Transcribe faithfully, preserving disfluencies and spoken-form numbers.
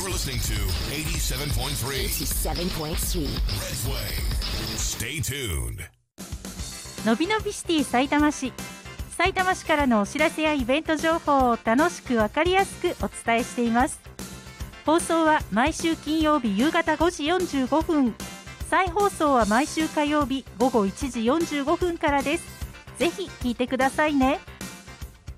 You're listening to eighty-seven point three eighty-seven point three Redway. Stay tuned. のびのびシティ埼玉市。埼玉市からのお知らせやイベント情報を楽しくわかりやすくお伝えしています。放送は毎週金曜日夕方ごじよんじゅうごふん。再放送は毎週火曜日午後いちじよんじゅうごふんからです。ぜひ聞いてくださいね。